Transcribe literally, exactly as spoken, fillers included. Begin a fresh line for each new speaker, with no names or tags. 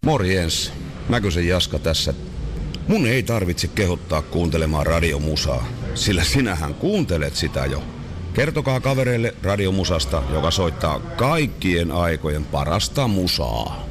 Morjens, Mäkysen Jaska tässä. Mun ei tarvitse kehottaa kuuntelemaan radiomusaa, sillä sinähän kuuntelet sitä jo. Kertokaa kavereille radiomusasta, joka soittaa kaikkien aikojen parasta musaa.